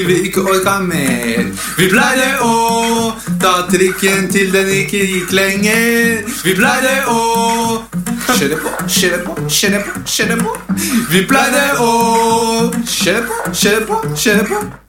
Vi ikke orket mer. Vi pleide å ta trikken til den ikke gikk lenger. Vi pleide å kjøre på, kjøre på, kjøre på, kjøre på. Vi pleide å kjøre på, kjøre på, kjøre på.